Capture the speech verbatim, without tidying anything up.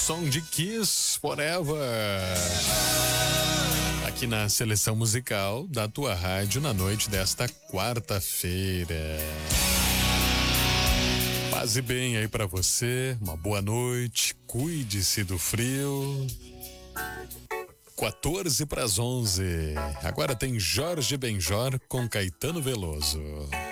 som de Kiss Forever. Aqui na seleção musical da tua rádio na noite desta quarta-feira. Paz e bem aí pra você, uma boa noite, cuide-se do frio. quatorze para as onze. Agora tem Jorge Benjor com Caetano Veloso.